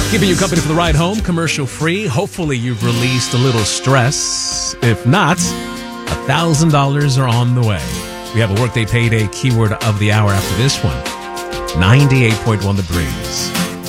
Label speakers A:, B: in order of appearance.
A: Keeping you company for the ride home, commercial free. Hopefully you've released a little stress. If not, $1,000 are on the way. We have a Workday Payday keyword of the hour after this one. 98.1 The Breeze.